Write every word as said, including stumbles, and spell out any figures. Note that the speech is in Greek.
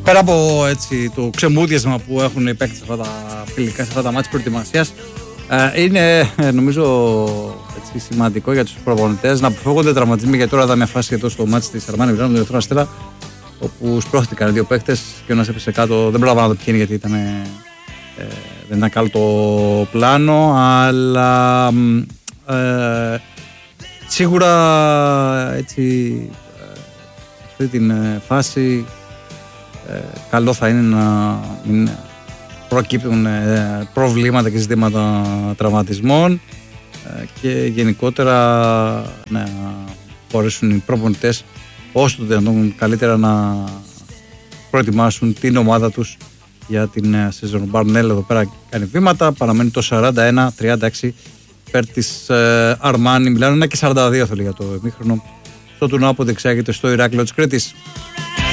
πέρα από έτσι, το ξεμούδιασμα που έχουν οι παίκτες σε αυτά τα φιλικά, σε αυτά τα μάτς προετοιμασίας, ε, είναι νομίζω έτσι, σημαντικό για τους προπονητές να αποφεύγονται τραυματισμοί, γιατί τώρα είδα μια φάση εδώ στο μάτς της Αρμάνι Μιλάνο με τον Ερυθρό Αστέρα, όπου σπρώχτηκαν δύο παίκτες και ο ένας έπεσε κάτω. Δεν πρόλαβα να το πιένει γιατί ήταν, ε, δεν ήταν καλό το πλάνο, αλλά ε, σίγουρα έτσι, ε, σε αυτή την ε, φάση ε, καλό θα είναι να μην προκύπτουν ε, προβλήματα και ζητήματα τραυματισμών ε, και γενικότερα να μπορέσουν οι προπονητές όσο το δυνατόν καλύτερα να προετοιμάσουν την ομάδα τους για την σεζόν. Μπαρνέλ εδώ πέρα κάνει βήματα, παραμένει το σαράντα ένα τριάντα έξι υπέρ της ε, Αρμάνι Μιλάνο, ένα και σαράντα δύο θέλει για το ημίχρονο στο τουρνουά που διεξάγεται στο Ηράκλειο της Κρήτης.